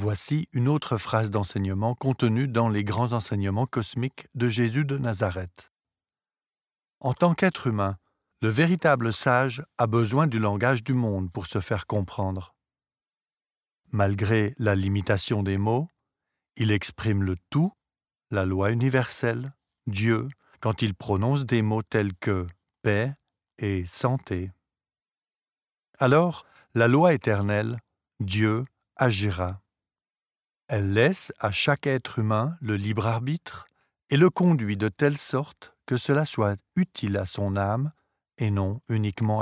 Voici une autre phrase d'enseignement contenue dans les grands enseignements cosmiques de Jésus de Nazareth. En tant qu'être humain, le véritable sage a besoin du langage du monde pour se faire comprendre. Malgré la limitation des mots, il exprime le tout, la loi universelle, Dieu, quand il prononce des mots tels que paix et santé. Alors, la loi éternelle, Dieu, agira. Elle laisse à chaque être humain le libre arbitre et le conduit de telle sorte que cela soit utile à son âme et non uniquement